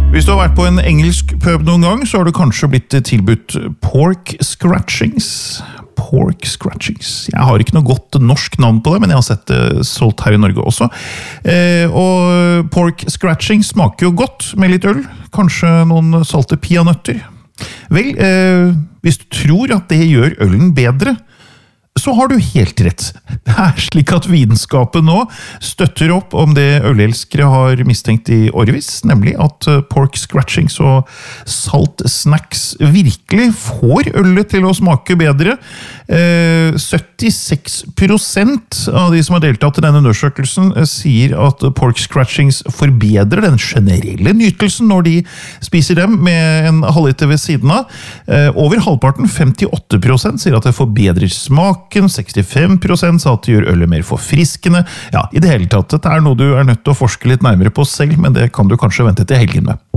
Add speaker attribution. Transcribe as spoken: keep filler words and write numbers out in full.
Speaker 1: Hvis du har vært på en engelsk pub noen gang, så har du kanskje blitt tilbudt pork scratchings. Pork scratchings. Jeg har ikke noe godt norsk navn på det, men jeg har sett det solgt her i Norge også. Eh, og pork scratchings smaker jo godt med litt øl. Kanskje noen salte peanøtter. Vel, eh, hvis du tror at det gjør ølen bedre, så har du helt rett. Det er slik at vitenskapen nå støtter opp om det ølelskere har mistenkt i årevis, nemlig at pork scratchings og salt snacks virkelig får ølet til å smake bedre. Eh, syttiseks prosent av de som har deltatt i denne undersøkelsen sier at pork scratchings forbedrer den generelle nytelsen når de spiser dem med en halvliter ved siden av. Eh, over halvparten, femtiåtte prosent, sier at det forbedrer smak, sekstifem prosent sa at det gjør ølet mer forfriskende. Ja, i det hele tatt, dette er noe du er nødt til å forske litt nærmere på selv, men det kan du kanskje vente til helgen med.